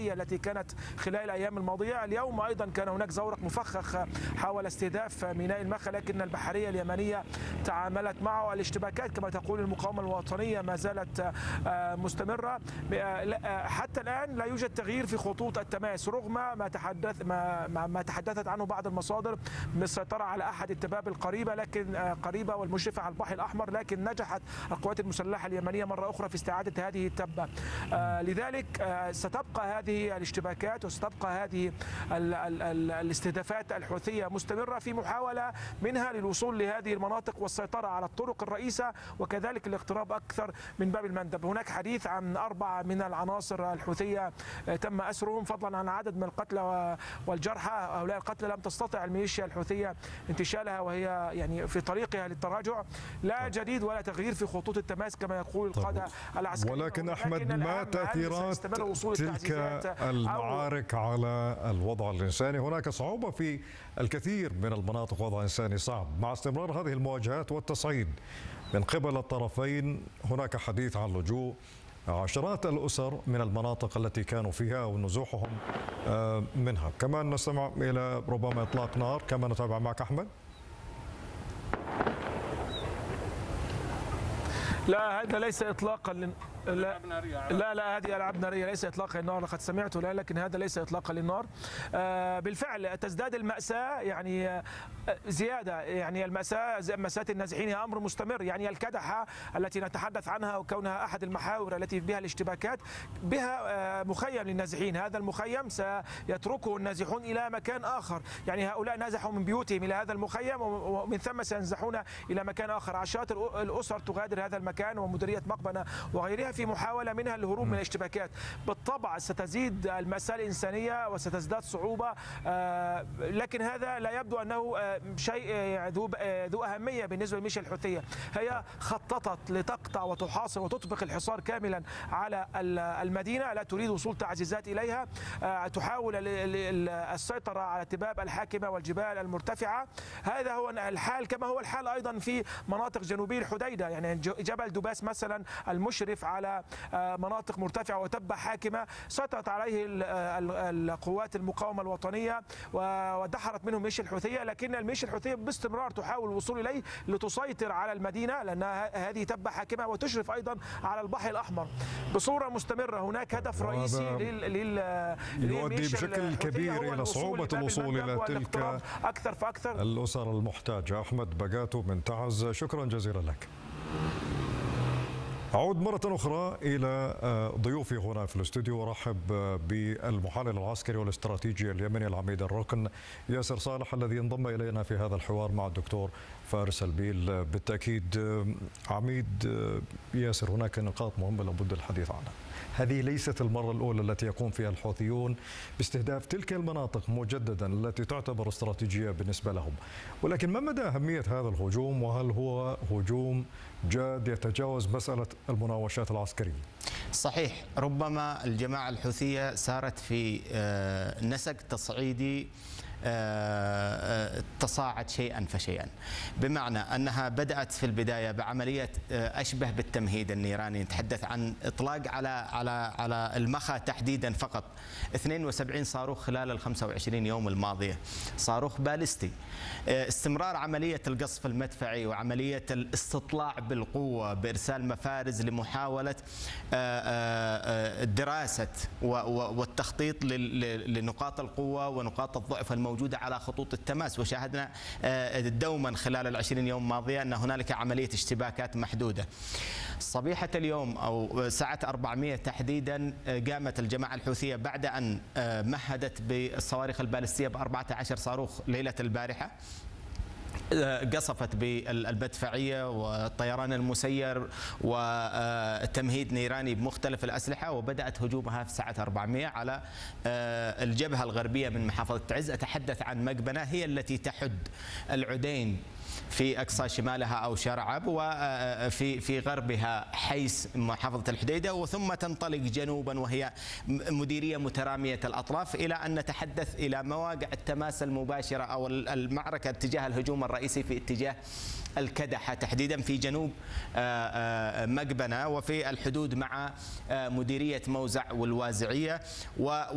البحرية التي كانت خلال الأيام الماضية. اليوم أيضا كان هناك زورق مفخخ حاول استهداف ميناء المخا، لكن البحرية اليمنية تعاملت معه. الاشتباكات كما تقول المقاومة الوطنية ما زالت مستمرة. حتى الآن لا يوجد تغيير في خطوط التماس رغم ما تحدثت عنه بعض المصادر من السيطرة على أحد التباب القريبة قريبة والمشرفة على البحر الأحمر، لكن نجحت القوات المسلحة اليمنية مرة أخرى في استعادة هذه التبة. لذلك ستبقى هذه الاشتباكات وستبقى هذه الاستهدافات الحوثية مستمرة في محاولة منها للوصول لهذه المناطق والسيطرة على الطرق الرئيسة وكذلك الاقتراب أكثر من باب المندب. هناك حديث عن 4 من العناصر الحوثية تم أسرهم، فضلا عن عدد من القتلى والجرحى. هؤلاء القتلى لم تستطع الميليشيا الحوثية انتشالها وهي يعني في طريقها للتراجع. لا جديد ولا تغيير في خطوط التماس كما يقول القادة العسكريين. ولكن أحمد، ما تأثيرات تلك المعارك على الوضع الإنساني؟ هناك صعوبة في الكثير من المناطق، وضع إنساني صعب مع استمرار هذه المواجهات والتصعيد من قبل الطرفين. هناك حديث عن لجوء عشرات الأسر من المناطق التي كانوا فيها ونزوحهم منها. كمان نستمع إلى ربما إطلاق نار كما نتابع معك أحمد. لا، هذا ليس إطلاقا لا هذه ألعاب نارية، ليس إطلاقا للنار. لقد سمعت لكن هذا ليس إطلاقا للنار. بالفعل تزداد المأساة، يعني زيادة، يعني مأساة النازحين هي أمر مستمر. يعني الكدحة التي نتحدث عنها وكونها أحد المحاور التي بها الاشتباكات بها مخيم للنازحين. هذا المخيم سيتركه النازحون إلى مكان آخر. يعني هؤلاء نزحوا من بيوتهم إلى هذا المخيم ومن ثم سينزحون إلى مكان آخر. عشرات الأسر تغادر هذا المكان ومديرية مقبنة وغيرها في محاولة منها الهروب من الاشتباكات. بالطبع ستزيد المأساة الإنسانية وستزداد صعوبة، لكن هذا لا يبدو أنه شيء ذو أهمية بالنسبة للميليشيا الحوثية. هي خططت لتقطع وتحاصر وتطبق الحصار كاملا على المدينة، لا تريد وصول تعزيزات إليها، تحاول السيطرة على التباب الحاكمة والجبال المرتفعة. هذا هو الحال كما هو الحال أيضا في مناطق جنوبي الحديدة. يعني جبل دباس مثلا المشرف على مناطق مرتفعة وتبة حاكمة سيطرت عليه القوات المقاومة الوطنية ودحرت منهم الميليشيا الحوثية، لكن الميليشيا الحوثية باستمرار تحاول الوصول إليه لتسيطر على المدينة لأنها هذه تبة حاكمة وتشرف أيضا على البحر الأحمر بصورة مستمرة. هناك هدف رئيسي يؤدي بشكل كبير إلى صعوبة الوصول إلى تلك أكثر فأكثر الأسر المحتاجة. أحمد بقاتو من تعز، شكرا جزيلا لك. أعود مرة أخرى إلى ضيوفي هنا في الاستوديو وأرحب بالمحلل العسكري والاستراتيجي اليمني العميد الركن ياسر صالح الذي انضم إلينا في هذا الحوار مع الدكتور فارس البيل. بالتأكيد عميد ياسر، هناك نقاط مهمة لابد الحديث عنها. هذه ليست المرة الأولى التي يقوم فيها الحوثيون باستهداف تلك المناطق مجددا التي تعتبر استراتيجية بالنسبة لهم، ولكن ما مدى أهمية هذا الهجوم؟ وهل هو هجوم جاد يتجاوز مسألة المناوشات العسكرية؟ صحيح، ربما الجماعة الحوثية سارت في نسق تصعيدي تصاعد شيئا فشيئا، بمعنى أنها بدأت في البداية بعملية أشبه بالتمهيد النيراني. نتحدث عن إطلاق على المخا تحديدا فقط 72 صاروخ خلال ال 25 يوم الماضية، صاروخ باليستي. استمرار عملية القصف المدفعي وعملية الاستطلاع بالقوة بإرسال مفارز لمحاولة دراسة والتخطيط لنقاط القوة ونقاط الضعف الموجودة على خطوط التماس. وشاهدنا دوما خلال ال20 يوم الماضية أن هنالك عملية اشتباكات محدودة. صبيحة اليوم أو ساعة 400 تحديدا قامت الجماعة الحوثية بعد أن مهدت بالصواريخ البالستية ب14 صاروخ ليلة البارحة، قصفت بالمدفعية والطيران المسير وتمهيد نيراني بمختلف الأسلحة، وبدأت هجومها في ساعة 400 على الجبهة الغربية من محافظة تعز. أتحدث عن مقبنة هي التي تحد العدين في أقصى شمالها أو شرعب، وفي غربها حيس محافظة الحديدة، وثم تنطلق جنوبا وهي مديرية مترامية الأطراف، إلى أن نتحدث إلى مواقع التماس المباشرة أو المعركة اتجاه الهجوم الرئيسي في اتجاه الكدحة تحديدا في جنوب مقبنة وفي الحدود مع مديرية موزع والوازعية.